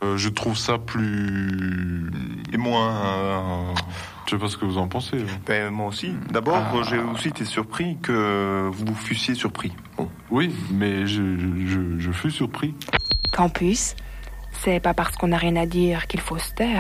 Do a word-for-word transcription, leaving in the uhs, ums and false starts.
Euh, je trouve ça plus... Et moins... Euh... Je sais pas ce que vous en pensez. Ben, moi aussi. D'abord, ah. j'ai aussi été surpris que vous fussiez surpris. Bon. Oui, mais je, je, je fus surpris. Campus, c'est pas parce qu'on n'a rien à dire qu'il faut se taire.